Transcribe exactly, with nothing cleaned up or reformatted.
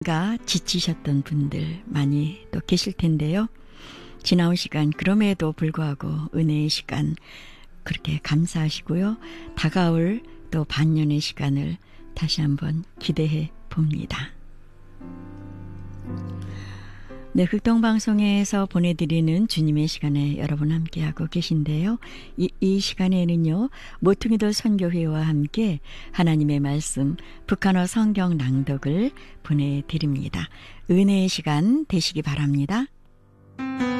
가 지치셨던 분들 많이 또 계실 텐데요. 지나온 시간 그럼에도 불구하고 은혜의 시간 그렇게 감사하시고요. 다가올 또 반년의 시간을 다시 한번 기대해 봅니다. 네, 극동방송에서 보내드리는 주님의 시간에 여러분 함께하고 계신데요. 이, 이 시간에는요, 모퉁이돌 선교회와 함께 하나님의 말씀 북한어 성경 낭독을 보내드립니다. 은혜의 시간 되시기 바랍니다.